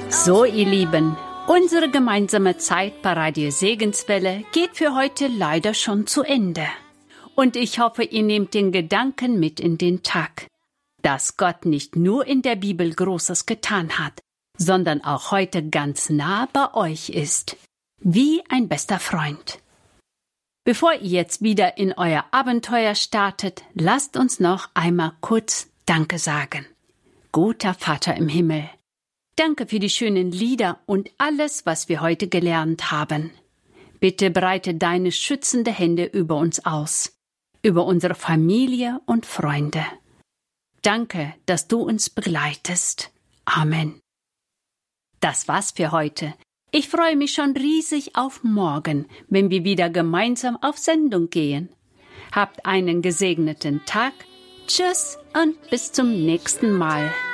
So, ihr Lieben, unsere gemeinsame Zeit bei Radio Segenswelle geht für heute leider schon zu Ende. Und ich hoffe, ihr nehmt den Gedanken mit in den Tag, dass Gott nicht nur in der Bibel Großes getan hat, sondern auch heute ganz nah bei euch ist, wie ein bester Freund. Bevor ihr jetzt wieder in euer Abenteuer startet, lasst uns noch einmal kurz Danke sagen. Guter Vater im Himmel, danke für die schönen Lieder und alles, was wir heute gelernt haben. Bitte breite deine schützende Hände über uns aus, über unsere Familie und Freunde. Danke, dass du uns begleitest. Amen. Das war's für heute. Ich freue mich schon riesig auf morgen, wenn wir wieder gemeinsam auf Sendung gehen. Habt einen gesegneten Tag. Tschüss und bis zum nächsten Mal.